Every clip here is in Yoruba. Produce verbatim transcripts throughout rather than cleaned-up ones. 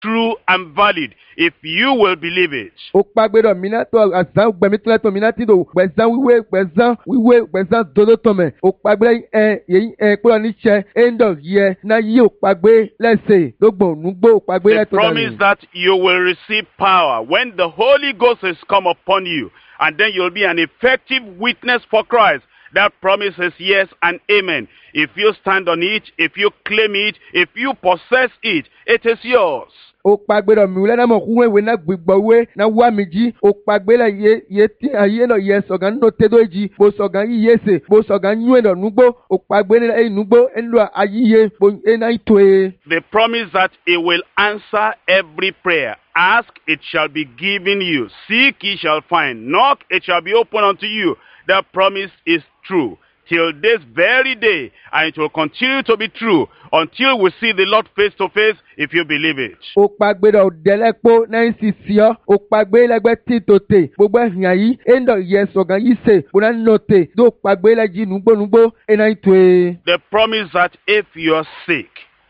true and valid if you will believe it. ó pàgbédọ̀ mìíràn tó àzán gbẹ̀mítúlẹ̀ tó mìíràn tí tó gbẹ̀zán wíwé gbẹ̀zán wíwé gbẹ̀zán dodo tọ̀mẹ̀ ó pàgbé ẹ yẹ̀yìn ẹ kúrò níṣẹ́ ẹ ń dọ̀ yẹ náà yí ó pàgbé lẹ́sẹ̀ lọ́gbọ̀n nùgbò ó pàgbé The lẹ́tọ̀ promise that you will receive power when the Holy Ghost has come upon you, and then you'll be an effective witness for Christ. That promise is yes and amen. If you stand on it, if you claim it, if you possess it, it is yours. ó pàgbédọ̀ mìíràn náà mọ̀ kúwé ìwé náà gbígbọ́ wé náà wá mi jí ó pàgbé lẹ̀ yé yé tí ayé náà yẹ sọ̀gán nínú tẹ́tọ́ èjì bó sọ̀gán yí yé sè bó sọ̀gán yún ẹ̀dọ̀ núgbó ó pàgbé lẹ̀ ẹ̀yìn núgbó ẹ̀ńlọ ayíye bó ẹ̀ náà tó e. The promise that he will answer every prayer. Ask, it shall be given you. Seek, ye shall find. Knock, it shall be opened unto you. That promise is true till this very day, and it will continue to be true until we see the Lord face to face, if you believe it. ó pàgbédọ̀ dẹ́lẹ́pọ̀ náà sì sí ọ́ ó pàgbé lẹ́gbẹ́ tí tó tè gbogbo ẹ̀hìn yìí ẹ̀ńdọ̀ yẹ sọ̀gán yìí sè bó náà nọ tè tó pàgbé lẹ́jì núgbónúgbó ẹ̀ náà tó e. The promise that if you are sick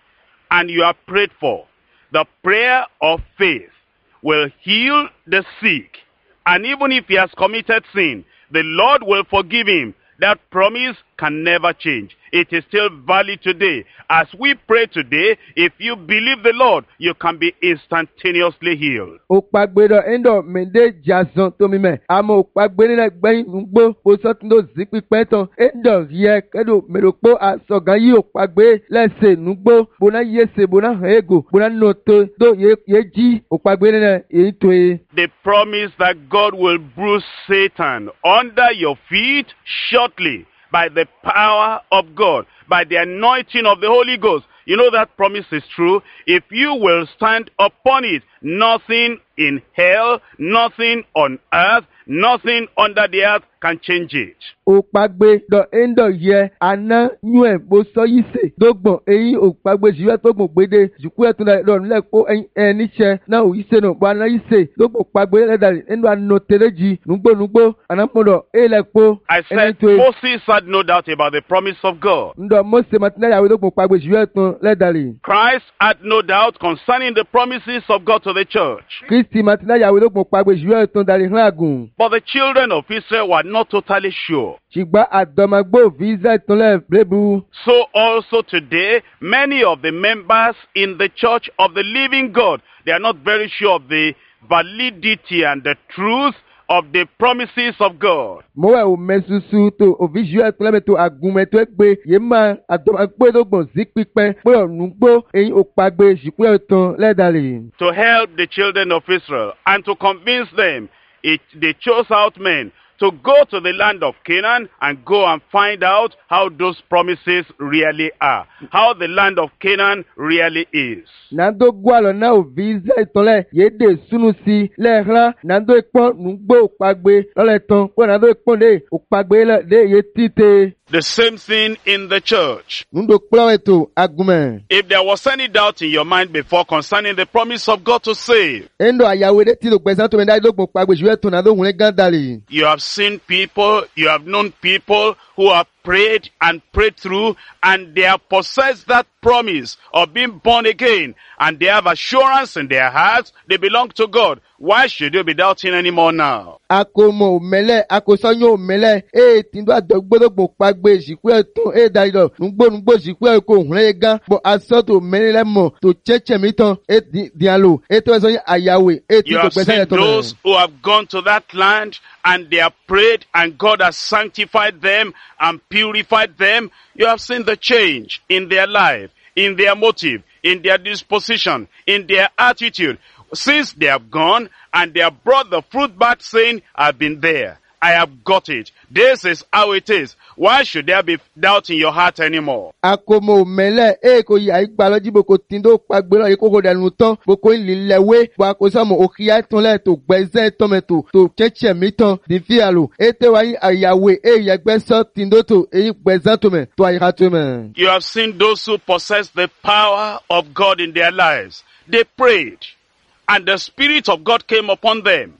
and you are prayed for, the prayer of faith will heal the sick. And even if he has committed sin, the Lord will forgive him. That promise can never change. It is still valid today. As we pray today, if you believe the Lord, you can be instantaneously healed. ó pàgbédọ̀ ẹ̀ńdọ̀ mẹ́ndé jàzán tómi mẹ́ àmọ́ ó pàgbé nílẹ̀ gbẹ́yìn núgbó ó sọ́tún tó zí pípẹ́ tán ẹ̀ńdọ̀ yẹ kẹ́dọ̀ mẹ́rọ̀pọ̀ àsọ̀gán yìí ó pàgbé lẹ́sẹ̀ núgbó bóná yé sè bóná hàn égò bóná nù tó tó yé jí ó pàgbé nílẹ̀ èyí tó e. The promise that God will bruise Satan under your feet shortly by the power of God, by the anointing of the Holy Ghost. You know that promise is true. If you will stand upon it, nothing in hell, nothing on earth, nothing under the earth can change it. ó pàgbé dọ̀ ẹ̀ńdọ̀ yẹ àná yún ẹ̀ bó sọ yìí sè dọ́gbọ̀n eyín ó pàgbé jùlọ tó gbọ̀n gbédè jùkú ẹ̀ tó náà lọ́rùn lẹ́kọ́ ẹ̀ níṣẹ́ náà ò yìí sè náà bó àná yìí sè dọ́gbọ̀n pàgbé lẹ́dàrí ẹ̀ńdọ̀ àná tẹ̀lé jì núgbónúgbó ànámọ́dọ̀ ẹ̀ lẹ́kọ́. I said Moses had no doubt about the promise of God. ǹdọ̀ Mósè màtínà yàwó dọ́gbọ̀n pàgbé jùlọ tó lẹ́dàrí. Christ had no doubt concerning the promises of God to the church. Kristi màtínà yàwó dọ́gbọ̀n pàgbé jùlọ tó dàrí hàn àgùn. But the children of Israel were not totally sure. ṣùgbọ́n àdọ́magbó visa ìtúnlẹ̀ lébu. So also today, many of the members in the church of the living God, they are not very sure of the validity and the truth of the promises of God. mo wẹ̀ ò mẹ́susu tó òfìsíọ́ ìtúnlẹ̀ mẹ́tò àgùnmẹ́tò ẹgbẹ́ yìí máa àdọ́magbódógbòn sí pípẹ́ pé ọ̀nùgbó eyín òpàgbé ṣùkú ẹ̀tàn lẹ́dàrí. To help the children of Israel and to convince them, it, they chose out men to go to the land of Canaan and go and find out how those promises really are, how the land of Canaan really is. Nando gwalo na o visa itole yede sunu si lehra nando ipon nugbo pagbe lole ton po nando ipon de o pagbe le de yetite. The same thing in the church. Nundo plaweto agumen. If there was any doubt in your mind before concerning the promise of God to save, Endo ayawe de ti do pesa to menda do pagbe juwe to nando hunle gandali. you have seen people, you have known people who have prayed and prayed through, and they have possessed that promise of being born again, and they have assurance in their hearts they belong to God. Why should you be doubting anymore now? Akomo mele akosonyo mele e tindo adogbodo pagbe jiku eton e daido nugbo nugbo jiku e ko hunle gan bo asoto mele mo to cheche mitan e dialo e to so ayawe e ti You do have pesa seen to. those who have gone to that land and they have prayed and God has sanctified them and purified them. You have seen the change in their life, in their motive, in their disposition, in their attitude. Since they have gone and they have brought the fruit back saying, I've been there. I have got it. This is how it is. Why should there be doubt in your heart anymore? Akomo mele e ko ya igbaloji boko tindo pagbe lo iko ko danu tan boko lilewe bo akosomo okia tonle to gbeze tometo to cheche mitan di fialo e te wa ayawe e yegbeso tindo to e gbeze tome to ayira tome. You have seen those who possess the power of God in their lives. They prayed and the Spirit of God came upon them.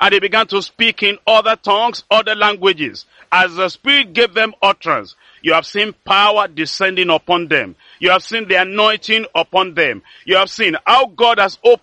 and they began to speak in other tongues, other languages, as the Spirit gave them utterance. You have seen power descending upon them. You have seen the anointing upon them. You have seen how God has opened